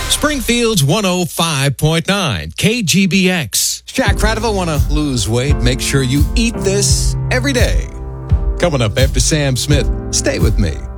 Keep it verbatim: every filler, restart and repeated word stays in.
Springfield's one oh five point nine K G B X. Shaq Cradival, want to lose weight? Make sure you eat this every day. Coming up after Sam Smith. Stay with me.